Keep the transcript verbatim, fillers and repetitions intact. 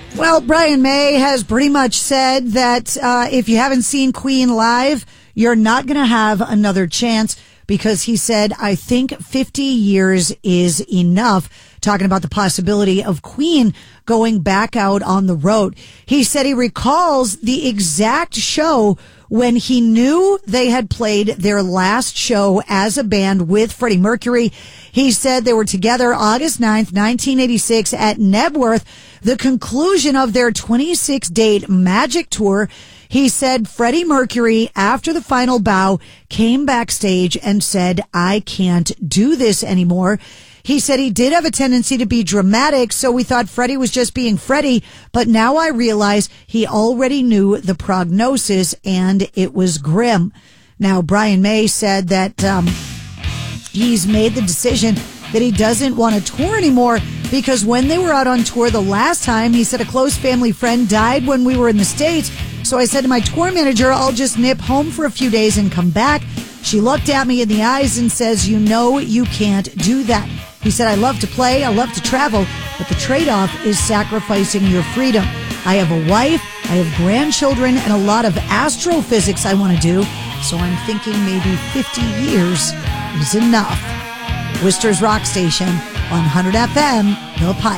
Well, Brian May has pretty much said that uh, if you haven't seen Queen live, you're not going to have another chance, because he said, I think fifty years is enough, talking about the possibility of Queen going back out on the road. He said he recalls the exact show when he knew they had played their last show as a band with Freddie Mercury. He said they were together August ninth, nineteen eighty-six at Knebworth, the conclusion of their twenty-six date Magic Tour. He said Freddie Mercury, after the final bow, came backstage and said, I can't do this anymore. He said he did have a tendency to be dramatic, so we thought Freddie was just being Freddie, but now I realize he already knew the prognosis and it was grim. Now, Brian May said that um, he's made the decision that he doesn't want to tour anymore, because when they were out on tour the last time, he said a close family friend died when we were in the States. So I said to my tour manager, I'll just nip home for a few days and come back. She looked at me in the eyes and says, you know, you can't do that. He said, I love to play, I love to travel, but the trade-off is sacrificing your freedom. I have a wife, I have grandchildren, and a lot of astrophysics I want to do. So I'm thinking maybe fifty years is enough. Worcester's Rock Station, one hundred F M, The Pike.